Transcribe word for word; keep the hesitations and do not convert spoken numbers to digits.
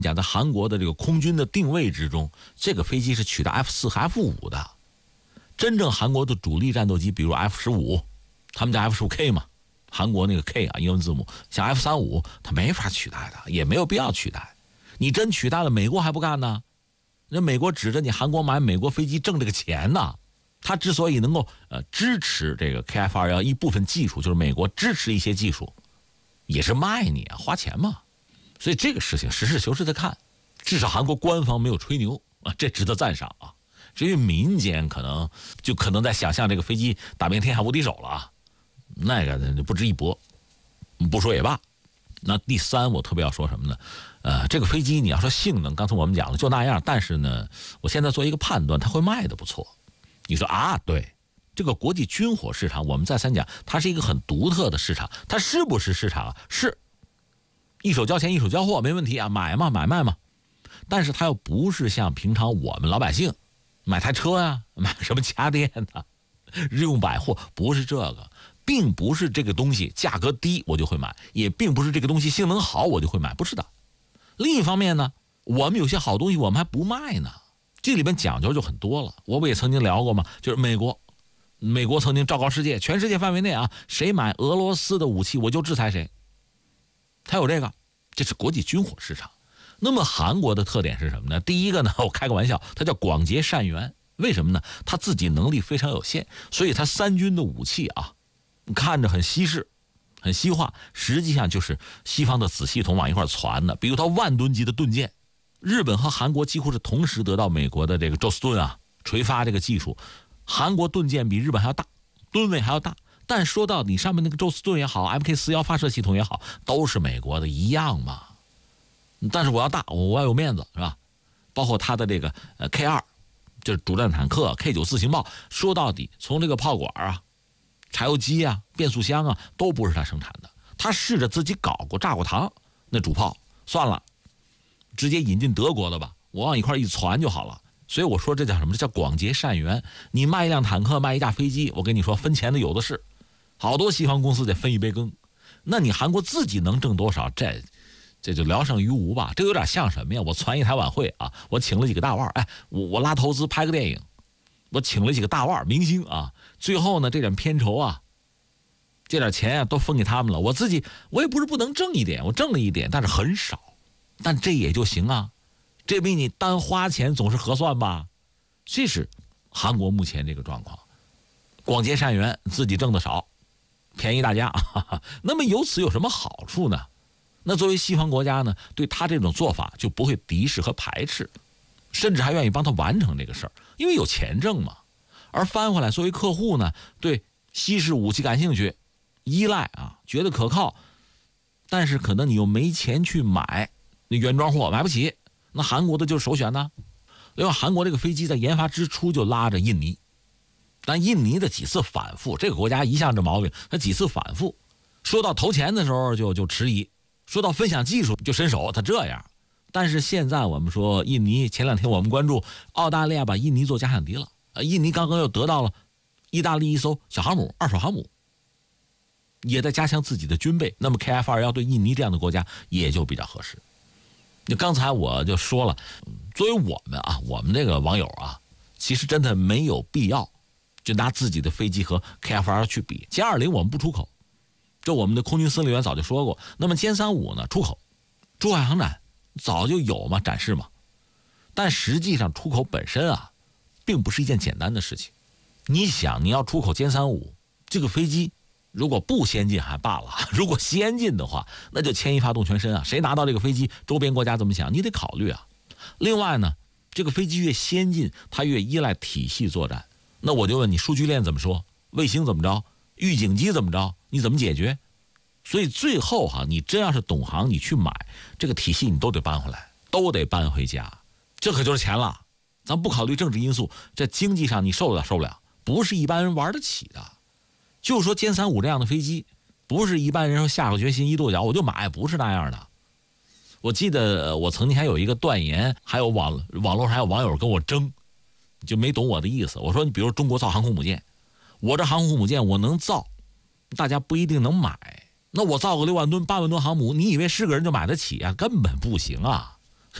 讲在韩国的这个空军的定位之中，这个飞机是取代 F 四 和 F 五的。真正韩国的主力战斗机，比如 F 十五，他们叫 F 十五 K 嘛，韩国那个 K 啊，英文字母，像 F 三十五，它没法取代的，也没有必要取代。你真取代了，美国还不干呢？那美国指着你韩国买美国飞机挣这个钱呢。它之所以能够呃支持这个 K F 二十一一部分技术，就是美国支持一些技术，也是卖你啊，花钱嘛。所以这个事情实事求是的看，至少韩国官方没有吹牛啊，这值得赞赏啊。至于民间可能就可能在想象这个飞机打遍天下无敌手了啊，那个就不值一驳，不说也罢。那第三，我特别要说什么呢？呃，这个飞机你要说性能，刚才我们讲了就那样，但是呢，我现在做一个判断，它会卖的不错。你说啊，对，这个国际军火市场，我们再三讲，它是一个很独特的市场，它是不是市场啊？是，一手交钱一手交货没问题啊，买嘛买卖嘛。但是它又不是像平常我们老百姓买台车呀、啊，买什么家电啊，日用百货，不是这个，并不是这个东西价格低我就会买，也并不是这个东西性能好我就会买，不是的。另一方面呢，我们有些好东西我们还不卖呢。这里面讲究就很多了，我不也曾经聊过吗？就是美国，美国曾经昭告世界，全世界范围内啊，谁买俄罗斯的武器，我就制裁谁。他有这个，这是国际军火市场。那么韩国的特点是什么呢？第一个呢，我开个玩笑，它叫广结善缘。为什么呢？他自己能力非常有限，所以他三军的武器啊，看着很西式，很西化，实际上就是西方的子系统往一块传的。比如他万吨级的盾舰。日本和韩国几乎是同时得到美国的这个宙斯盾啊垂发这个技术，韩国盾舰比日本还要大，吨位还要大，但说到底上面那个宙斯盾也好 M K 四十一 发射系统也好，都是美国的一样嘛。但是我要大，我要有面子是吧？包括它的这个呃 K 二，就是主战坦克 K 九 自行炮，说到底从这个炮管啊、柴油机啊、变速箱啊都不是他生产的，他试着自己搞过炸过膛，那主炮算了。直接引进德国的吧，我往一块一攒就好了。所以我说这叫什么？这叫广结善缘。你卖一辆坦克，卖一架飞机，我跟你说分钱的有的是，好多西方公司得分一杯羹。那你韩国自己能挣多少？这这就聊胜于无吧。这有点像什么呀？我攒一台晚会啊，我请了几个大腕，哎，我我拉投资拍个电影，我请了几个大腕明星啊，最后呢这点片酬啊，这点钱啊都分给他们了。我自己我也不是不能挣一点，我挣了一点，但是很少。但这也就行啊，这比你单花钱总是合算吧？这是韩国目前这个状况，广结善缘，自己挣的少，便宜大家。那么由此有什么好处呢？那作为西方国家呢，对他这种做法就不会敌视和排斥，甚至还愿意帮他完成这个事儿，因为有钱挣嘛。而翻回来，作为客户呢，对西式武器感兴趣，依赖啊，觉得可靠，但是可能你又没钱去买。那原装货买不起，那韩国的就是首选呢。另外，韩国这个飞机在研发之初就拉着印尼，但印尼的几次反复，这个国家一向这毛病，他几次反复，说到投钱的时候就就迟疑，说到分享技术就伸手，他这样。但是现在我们说印尼，前两天我们关注澳大利亚把印尼做假想敌了，呃，印尼刚刚又得到了意大利一艘小航母，二手航母，也在加强自己的军备。那么 K F 二十一 对印尼这样的国家也就比较合适。就刚才我就说了，作为我们啊，我们这个网友啊，其实真的没有必要就拿自己的飞机和 K F 二十一 去比。歼二零我们不出口，这我们的空军司令员早就说过。那么歼三十五呢，出口，珠海航展早就有嘛，展示嘛。但实际上出口本身啊，并不是一件简单的事情。你想，你要出口歼三十五这个飞机，如果不先进还罢了，如果先进的话，那就牵一发动全身啊！谁拿到这个飞机，周边国家怎么想，你得考虑啊。另外呢，这个飞机越先进，它越依赖体系作战。那我就问你，数据链怎么说？卫星怎么着？预警机怎么着？你怎么解决？所以最后哈，你真要是懂行，你去买这个体系，你都得搬回来，都得搬回家。这可就是钱了。咱不考虑政治因素，这经济上你受得了受不了，不是一般人玩得起的。就说歼三十五这样的飞机，不是一般人说下个决心一跺脚我就买，不是那样的。我记得我曾经还有一个断言，还有网网络上还有网友跟我争，就没懂我的意思。我说你比如中国造航空母舰，我这航空母舰我能造，大家不一定能买。那我造个六万吨八万吨航母，你以为是个人就买得起啊？根本不行啊。